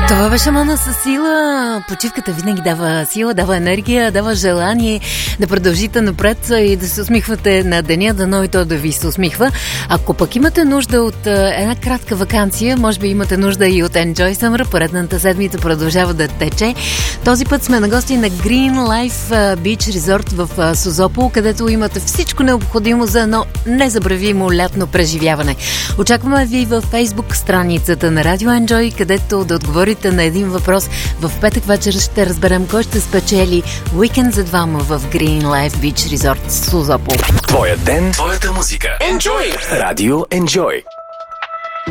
Това беше Мона със сила. Почивката винаги дава сила, дава енергия, дава желание да продължите напред и да се усмихвате на деня, дано и то да ви се усмихва. Ако пък имате нужда от една кратка ваканция, може би имате нужда и от Enjoy Summer, поредната седмица продължава да тече. Този път сме на гости на Green Life Beach Resort в Созопол, където имате всичко необходимо за едно незабравимо лятно преживяване. Очакваме ви във Facebook страницата на Radio Enjoy, където да отговорите на един въпрос. В петък вечер ще разберем кой ще спечели уикенд за двама в Green Life Beach Resort Созопол. Твоя ден, твоята музика. Enjoy! Radio Enjoy.